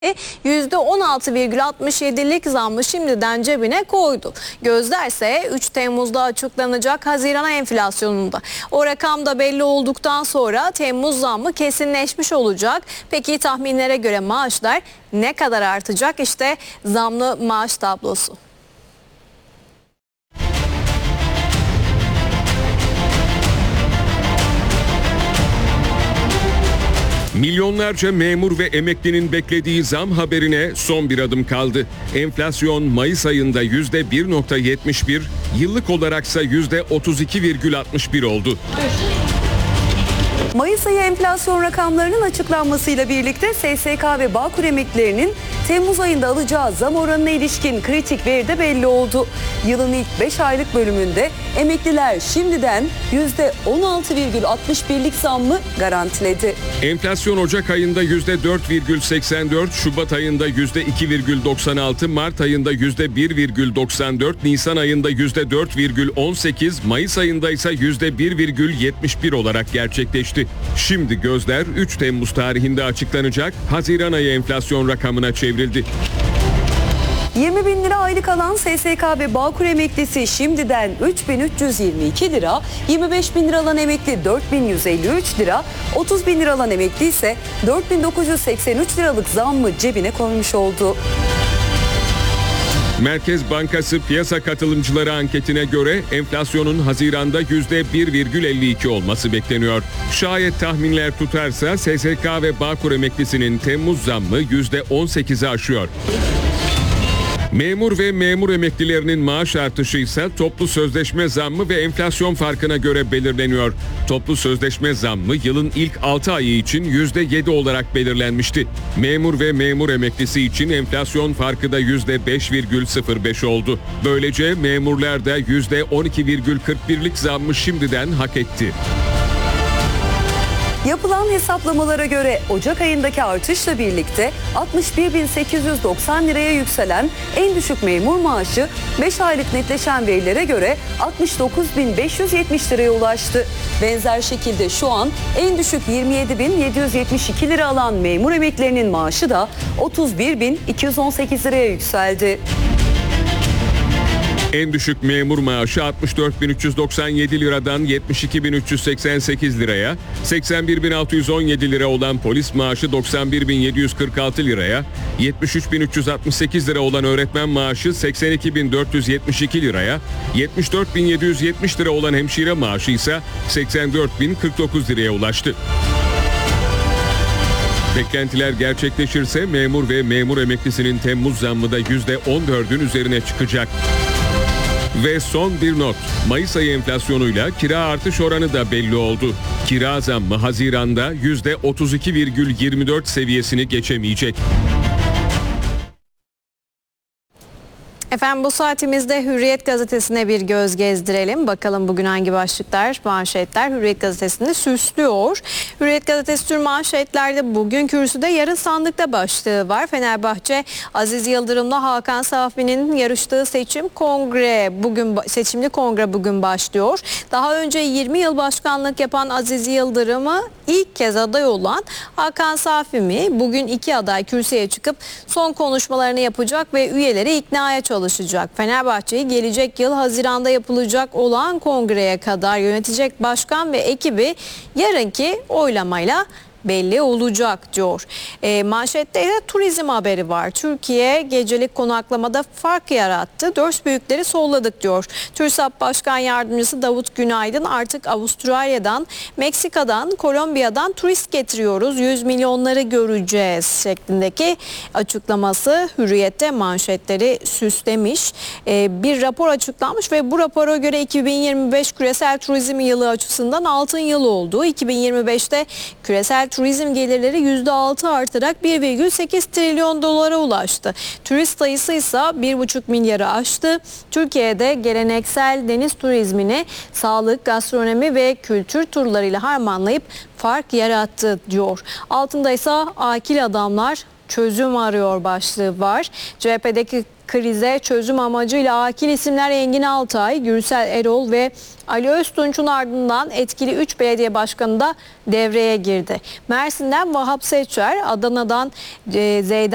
%16,67'lik zammı şimdiden cebine koydu. Gözlerse 3 Temmuz'da açıklanacak Haziran enflasyonunda. O rakam da belli olduktan sonra Temmuz zammı kesinleşmiş olacak. Peki tahminlere göre maaşlar ne kadar artacak? İşte zamlı maaş tablosu. Milyonlarca memur ve emeklinin beklediği zam haberine son bir adım kaldı. Enflasyon Mayıs ayında %1,71, yıllık olaraksa %32,61 oldu. Mayıs ayı enflasyon rakamlarının açıklanmasıyla birlikte SSK ve Bağkur emeklilerinin Temmuz ayında alacağı zam oranına ilişkin kritik veri de belli oldu. Yılın ilk 5 aylık bölümünde emekliler şimdiden %16,61'lik zammı garantiledi. Enflasyon Ocak ayında %4,84, Şubat ayında %2,96, Mart ayında %1,94, Nisan ayında %4,18, Mayıs ayında ise %1,71 olarak gerçekleşti. Şimdi gözler 3 Temmuz tarihinde açıklanacak Haziran ayı enflasyon rakamına çevrildi. 20 bin lira aylık alan SSK ve Bağkur emeklisi şimdiden 3.322 lira, 25 bin lira alan emekli 4.153 lira, 30 bin lira alan emekli ise 4.983 liralık zammı cebine koymuş oldu. Merkez Bankası piyasa katılımcıları anketine göre enflasyonun Haziran'da %1,52 olması bekleniyor. Şayet tahminler tutarsa SSK ve Bağkur emeklisinin Temmuz zammı %18'i aşıyor. Memur ve memur emeklilerinin maaş artışı ise toplu sözleşme zammı ve enflasyon farkına göre belirleniyor. Toplu sözleşme zammı yılın ilk 6 ayı için %7 olarak belirlenmişti. Memur ve memur emeklisi için enflasyon farkı da %5,05 oldu. Böylece memurlar da %12,41'lik zammı şimdiden hak etti. Yapılan hesaplamalara göre Ocak ayındaki artışla birlikte 61.890 liraya yükselen en düşük memur maaşı 5 aylık netleşen verilere göre 69.570 liraya ulaştı. Benzer şekilde şu an en düşük 27.772 lira alan memur emeklilerinin maaşı da 31.218 liraya yükseldi. En düşük memur maaşı 64.397 liradan 72.388 liraya, 81.617 lira olan polis maaşı 91.746 liraya, 73.368 lira olan öğretmen maaşı 82.472 liraya, 74.770 lira olan hemşire maaşı ise 84.049 liraya ulaştı. Beklentiler gerçekleşirse memur ve memur emeklisinin Temmuz zammı da %14'ün üzerine çıkacak. Ve son bir not. Mayıs ayı enflasyonuyla kira artış oranı da belli oldu. Kira zammı Haziran'da %32,24 seviyesini geçemeyecek. Efendim bu saatimizde Hürriyet Gazetesi'ne bir göz gezdirelim. Bakalım bugün hangi başlıklar, manşetler Hürriyet Gazetesi'ni süslüyor. Hürriyet Gazetesi tüm manşetlerde bugün kürsüde, yarın sandıkta başlığı var. Fenerbahçe Aziz Yıldırım'la Hakan Safi'nin yarıştığı seçimli kongre bugün başlıyor. Daha önce 20 yıl başkanlık yapan Aziz Yıldırım'ı ilk kez aday olan Hakan Safi mi? Bugün iki aday kürsüye çıkıp son konuşmalarını yapacak ve üyeleri iknaya çalışacak. Fenerbahçe'yi gelecek yıl Haziran'da yapılacak olan kongreye kadar yönetecek başkan ve ekibi yarınki oylamayla belli olacak diyor. Manşette de turizm haberi var. Türkiye gecelik konaklamada fark yarattı. Dörs büyükleri solladık diyor. TÜRSAP Başkan Yardımcısı Davut Günaydın, artık Avustralya'dan, Meksika'dan, Kolombiya'dan turist getiriyoruz. 100 milyonları göreceğiz şeklindeki açıklaması Hürriyet'te manşetleri süslemiş. Bir rapor açıklanmış ve bu rapora göre 2025 küresel turizm yılı açısından altın yıl oldu. 2025'te küresel turizm gelirleri %6 artarak 1,8 trilyon dolara ulaştı. Turist sayısı ise 1,5 milyarı aştı. Türkiye'de geleneksel deniz turizmini sağlık, gastronomi ve kültür turlarıyla harmanlayıp fark yarattı diyor. Altında ise akil adamlar çözüm arıyor başlığı var. CHP'deki krize çözüm amacıyla akil isimler Engin Altay, Gürsel Erol ve Ali Öztunç'un ardından etkili 3 belediye başkanı da devreye girdi. Mersin'den Vahap Seçer, Adana'dan Zeydan